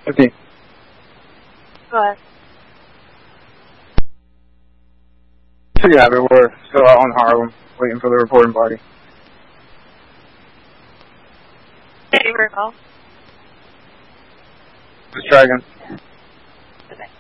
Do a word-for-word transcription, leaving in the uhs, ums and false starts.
Okay. Go ahead. So yeah, but we're still out in Harlem, waiting for the reporting party. Do you recall? Let's try again. Okay.